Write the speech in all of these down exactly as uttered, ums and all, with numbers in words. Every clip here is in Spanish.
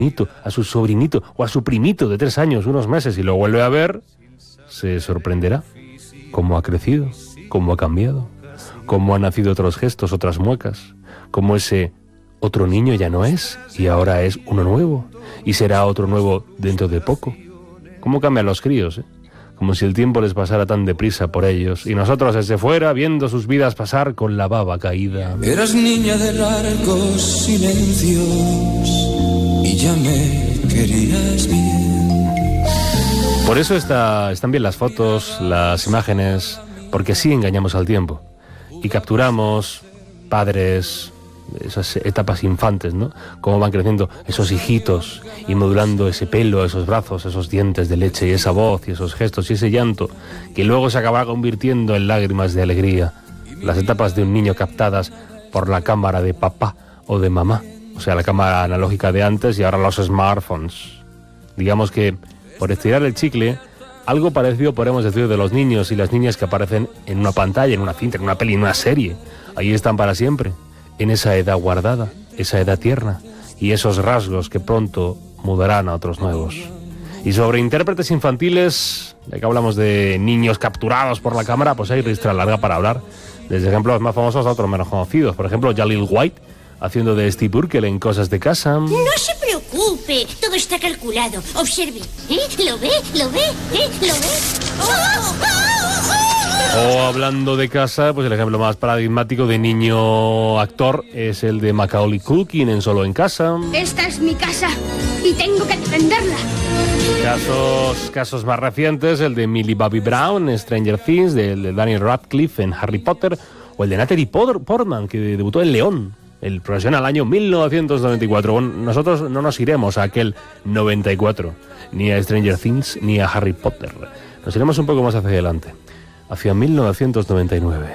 a su sobrinito o a su primito de tres años, unos meses, y lo vuelve a ver, se sorprenderá cómo ha crecido, cómo ha cambiado, cómo han nacido otros gestos, otras muecas, cómo ese otro niño ya no es y ahora es uno nuevo y será otro nuevo dentro de poco. Cómo cambian los críos, ¿eh? Como si el tiempo les pasara tan deprisa por ellos y nosotros desde fuera viendo sus vidas pasar con la baba caída. Eras niña de largos silencios y ya me querías bien. Por eso está, están bien las fotos, las imágenes, porque así engañamos al tiempo y capturamos padres, esas etapas infantes, ¿no? Cómo van creciendo esos hijitos y modulando ese pelo, esos brazos, esos dientes de leche y esa voz y esos gestos y ese llanto que luego se acabará convirtiendo en lágrimas de alegría. Las etapas de un niño captadas por la cámara de papá o de mamá, o sea, la cámara analógica de antes y ahora los smartphones. Digamos que, por estirar el chicle, algo parecido podemos decir de los niños y las niñas que aparecen en una pantalla, en una cinta, en una peli, en una serie. Ahí están para siempre, en esa edad guardada, esa edad tierna y esos rasgos que pronto mudarán a otros nuevos. Y sobre intérpretes infantiles, ya que hablamos de niños capturados por la cámara, pues hay ristra larga para hablar, desde ejemplos más famosos a otros menos conocidos. Por ejemplo, Jaleel White, haciendo de Steve Urkel en Cosas de Casa. No se preocupe, todo está calculado. Observe, ¿eh? ¿Lo ve? ¿Lo ve? ¿Eh? ¿Lo ve? ¡Oh! ¡Oh! ¡Oh! O hablando de casa, pues el ejemplo más paradigmático de niño actor es el de Macaulay Culkin en Solo en Casa. Esta es mi casa y tengo que defenderla. Casos, casos más recientes, el de Millie Bobby Brown en Stranger Things, el de Daniel Radcliffe en Harry Potter, o el de Natalie Portman, que debutó en León, el profesional, año mil novecientos noventa y cuatro. Bueno, nosotros no nos iremos a aquel noventa y cuatro, ni a Stranger Things, ni a Harry Potter. Nos iremos un poco más hacia adelante, hacia mil novecientos noventa y nueve.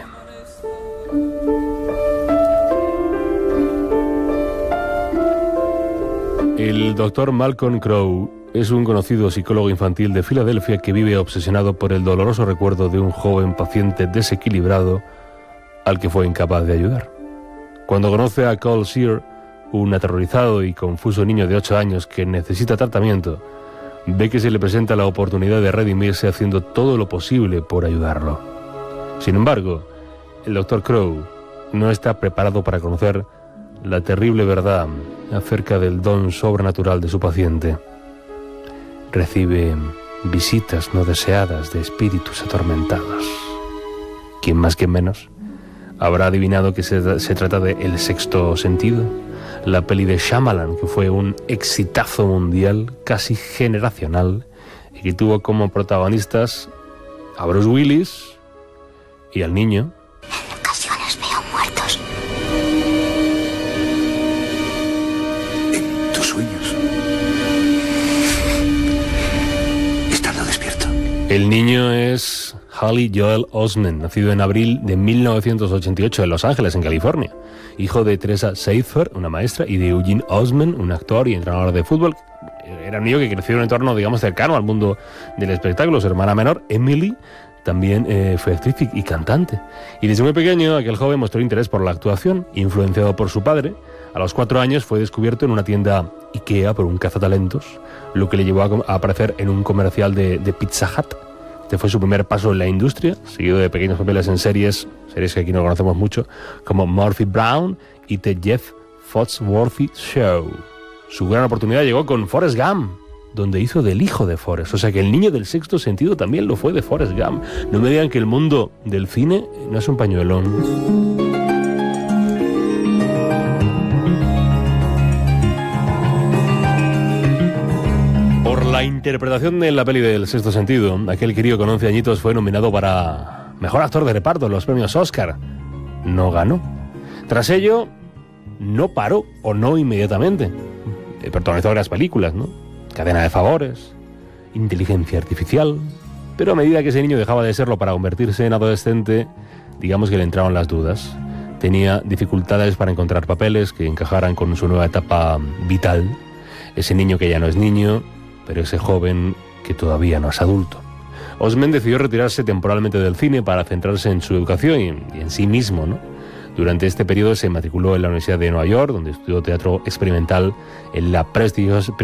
El doctor Malcolm Crowe es un conocido psicólogo infantil de Filadelfia que vive obsesionado por el doloroso recuerdo de un joven paciente desequilibrado al que fue incapaz de ayudar. Cuando conoce a Cole Sear, un aterrorizado y confuso niño de ocho años que necesita tratamiento, ve que se le presenta la oportunidad de redimirse haciendo todo lo posible por ayudarlo. Sin embargo, el doctor Crowe no está preparado para conocer la terrible verdad acerca del don sobrenatural de su paciente. Recibe visitas no deseadas de espíritus atormentados. ¿Quién más que menos habrá adivinado que se, se trata de El Sexto Sentido? La peli de Shyamalan, que fue un exitazo mundial, casi generacional, y que tuvo como protagonistas a Bruce Willis y al niño. En ocasiones veo muertos. En tus sueños. Estando despierto. El niño es Haley Joel Osment, nacido en abril de mil novecientos ochenta y ocho en Los Ángeles, en California. Hijo de Teresa Seifer, una maestra, y de Eugene Osment, un actor y entrenador de fútbol. Era un niño que creció en un entorno, digamos, cercano al mundo del espectáculo. Su hermana menor, Emily, también eh, fue actriz y cantante. Y desde muy pequeño, aquel joven mostró interés por la actuación, influenciado por su padre. A los cuatro años fue descubierto en una tienda Ikea por un cazatalentos, lo que le llevó a, a aparecer en un comercial de, de Pizza Hut. Este fue su primer paso en la industria, seguido de pequeños papeles en series, series que aquí no conocemos mucho, como Murphy Brown y The Jeff Foxworthy Show. Su gran oportunidad llegó con Forrest Gump, donde hizo del hijo de Forrest. O sea que el niño del Sexto Sentido también lo fue de Forrest Gump. No me digan que el mundo del cine no es un pañuelón. La interpretación de la peli del Sexto Sentido, aquel crío con once añitos fue nominado para Mejor Actor de Reparto en los premios Oscar. No ganó. Tras ello, no paró, o no inmediatamente. Protagonizó varias películas, ¿no? Cadena de favores, Inteligencia Artificial. Pero a medida que ese niño dejaba de serlo para convertirse en adolescente, digamos que le entraron las dudas. Tenía dificultades para encontrar papeles que encajaran con su nueva etapa vital. Ese niño que ya no es niño, pero ese joven que todavía no es adulto. Osment decidió retirarse temporalmente del cine para centrarse en su educación y en, y en sí mismo, ¿no? Durante este periodo se matriculó en la Universidad de Nueva York, donde estudió teatro experimental en la prestigiosa